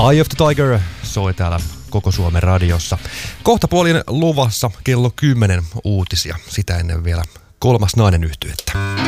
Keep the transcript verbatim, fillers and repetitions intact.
Eye of the Tiger soi täällä koko Suomen radiossa. Kohta puolin luvassa kello kymmenen uutisia. Sitä ennen vielä kolmas nainen yhtyettä.